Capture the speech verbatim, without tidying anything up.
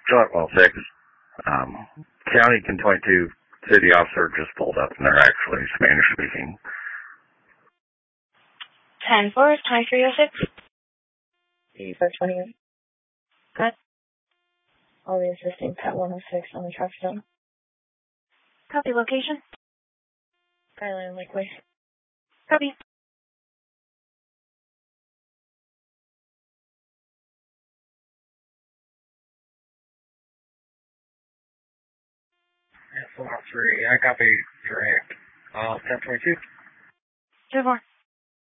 Charlotte six. Um, County ten twenty-two city officer just pulled up and they're actually Spanish speaking. ten four, time three oh six. eighty-five twenty-eight. Cut. I'll be assisting Pet one oh six on the traffic zone. Copy location. Skyline Lakeway. Copy. four oh three, I copy direct. Uh, ten twenty-two. two four.